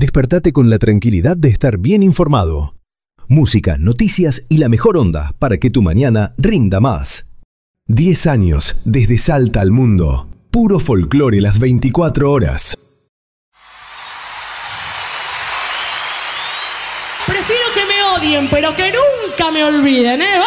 Despertate con la tranquilidad de estar bien informado. Música, noticias y la mejor onda para que tu mañana rinda más. 10 años desde Salta al mundo. Puro folclore las 24 horas. Prefiero que me odien, pero que nunca me olviden, ¿eh?